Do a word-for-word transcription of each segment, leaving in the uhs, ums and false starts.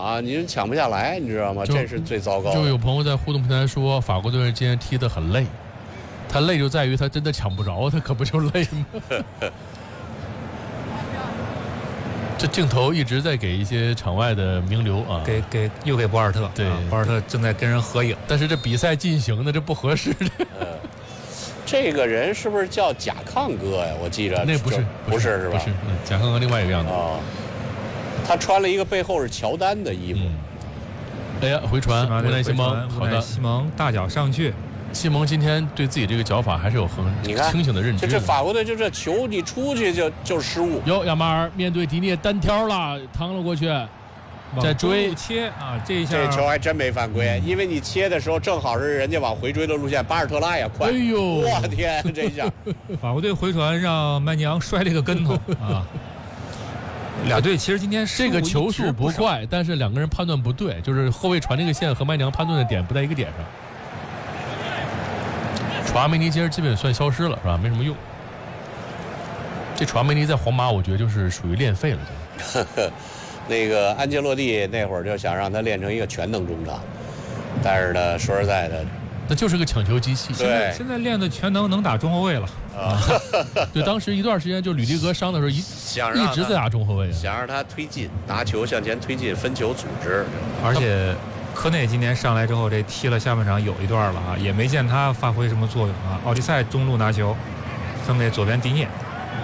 啊，你抢不下来，你知道吗？这是最糟糕的。 就有朋友在互动平台说，法国队今天踢得很累，他累就在于他真的抢不着，他可不就累吗？这镜头一直在给一些场外的名流啊， 给给又给博尔特， 对， 啊、博尔特正在跟人合影， 但是这比赛进行的这不合适的。 呃，这个人是不是叫贾康哥呀？我记着那不是， 不是是吧？ 不是，嗯，贾康哥另外一个样子。 哦，他穿了一个背后是乔丹的衣服。 嗯、哎呀，回传，乌奈西蒙，好的， 西蒙大脚上去。 西蒙今天对自己这个脚法还是有很清醒的认知的。 这这法国队就这球你出去就就失误。 哟，亚马尔面对迪涅单挑了，趟了过去，在追切啊，这一下这球还真没犯规，因为你切的时候正好是人家往回追的路线，巴尔特拉也快。 哎呦， 我的天，这一下法国队回传让麦尼昂摔了一个跟头啊。俩队其实今天这个球速不快，但是两个人判断不对，就是后卫传这个线和麦尼昂判断的点不在一个点上。楚阿梅尼其实基本算消失了，是吧？没什么用。这楚阿梅尼在皇马，我觉得就是属于练废了。 那个安切洛蒂那会儿就想让他练成一个全能中场，但是呢，说实在的， 那就是个抢球机器。 对， 现在练的全能能打中后卫了啊。 对，当时一段时间就吕迪格伤的时候，一一直在打中后卫， 想让他推进，拿球向前推进，分球组织， 而且。科内今天上来之后，这踢了下半场有一段了啊，也没见他发挥什么作用啊。奥迪赛中路拿球，分给左边迪涅，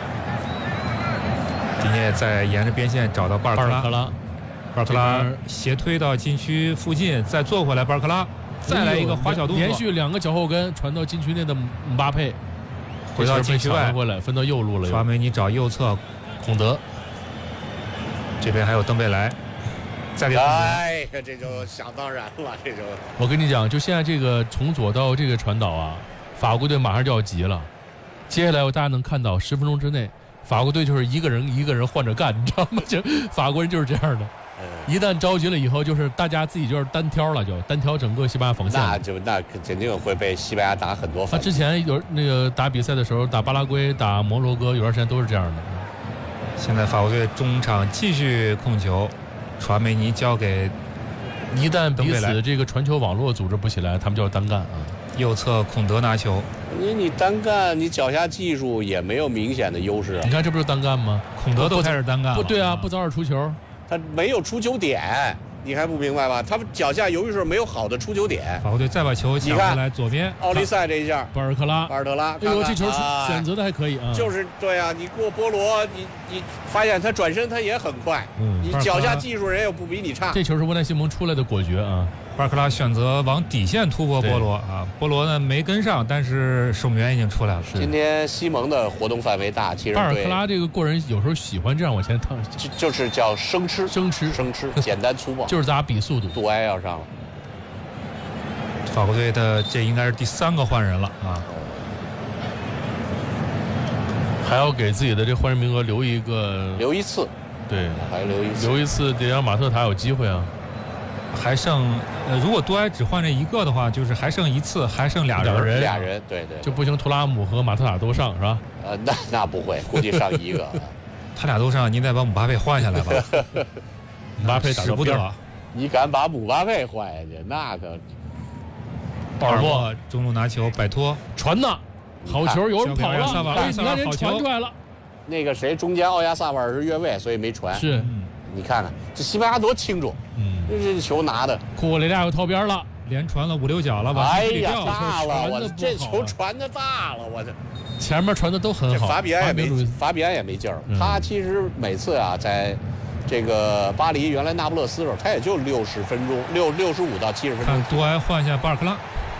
迪涅再沿着边线找到巴尔克拉，巴尔克拉斜推到禁区附近，再做回来，巴尔克拉再来一个滑小动作， 连续两个脚后跟传到禁区内的姆巴佩， 回到禁区外回来分到右路了。 华梅尼找右侧， 孔德， 这边还有登贝莱。 哎呀，这就想当然了，这就我跟你讲，就现在这个从左到这个传导啊，法国队马上就要急了。接下来大家能看到，十分钟之内，法国队就是一个人一个人换着干，你知道吗？就法国人就是这样的。一旦着急了以后，就是大家自己就是单挑了，就单挑整个西班牙防线。 那就那肯定会被西班牙打很多分。 他之前有那个打比赛的时候，打巴拉圭、打摩洛哥，有段时间都是这样的。 现在法国队中场继续控球。传梅尼交给， 一旦彼此这个传球网络组织不起来，他们就要单干啊。 右侧孔德拿球， 你你单干，你脚下技术也没有明显的优势、啊。 你看这不是单干吗？ 孔德都开始单干了。 不对啊，不早点出球， 他没有出球点，你还不明白吧？他脚下由于是没有好的出球点。 法国队再把球抢回来，左边奥利塞这一下， 巴尔克拉， 巴尔特拉， 哎呦，这球选择的还可以啊。 就是对啊，你过波罗，你你发现他转身他也很快，嗯，你脚下技术人又不比你差。 这球是乌奈西蒙出来的果决啊。 巴尔克拉选择往底线突破波罗啊，波罗呢没跟上，但是守门员已经出来了。 今天西蒙的活动范围大，其实巴尔克拉这个过人有时候喜欢这样往前趟， 就就是叫生吃， 生吃， 生吃，简单粗暴， 就是咱比速度。 杜埃要上了， 法国队的这应该是第三个换人了啊， 还要给自己的这换人名额留一个， 留一次， 对， 还留一次， 留一次得让马特塔有机会啊。 还剩，呃，如果杜埃只换这一个的话，就是还剩一次，还剩俩人， 俩人，对对， 就不行。图拉姆和马特塔都上是吧？ 呃，那那不会，估计上一个。 他俩都上，您再把姆巴佩换下来吧。 姆巴佩打不得， 你敢把姆巴佩换下去，那可。 鲍尔默中路拿球摆脱传呐，好球，有人跑了， 哎， 你看人传出来了。 那个谁，中间奥亚萨瓦尔是越位，所以没传。 是， 你看看这西班牙多清楚，嗯，这球拿的， 库雷利亚又套边了， 连传了五六脚了吧？ 哎呀，大了，我这球传的大了，我这。 前面传的都很好， 法比安也没法比安也没劲儿。他其实每次啊，在这个巴黎原来那不勒斯的时候，他也就六十分钟，六六十五到七十分钟。 看杜埃换下巴尔克拉。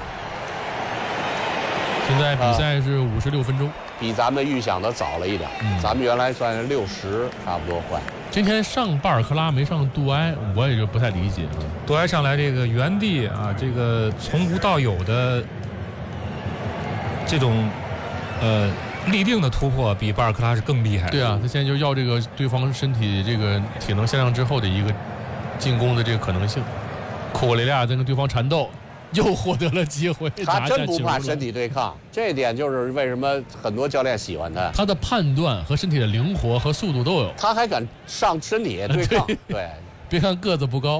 现在比赛是五十六分钟、啊， 比咱们预想的早了一点。嗯，咱们原来算是六十差不多换。 今天上巴尔克拉没上杜埃，我也就不太理解。 杜埃上来这个原地啊，这个从无到有的这种呃立定的突破，比巴尔克拉是更厉害。 对啊，他现在就要这个对方身体这个体能下降之后的一个进攻的这个可能性。库雷利亚在跟对方缠斗。又获得了机会， 他真不怕身体对抗，这一点就是为什么很多教练喜欢他。 他的判断和身体的灵活和速度都有， 他还敢上身体对抗，对， 别看个子不高。